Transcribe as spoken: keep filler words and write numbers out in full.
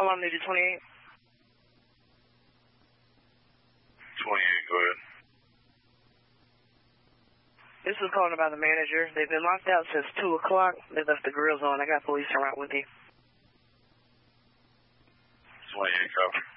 alarm needed twenty-eight. twenty-eight, go ahead. This is calling about the manager. They've been locked out since two o'clock. They left the grills on. I got police around with you. twenty-eight, copy.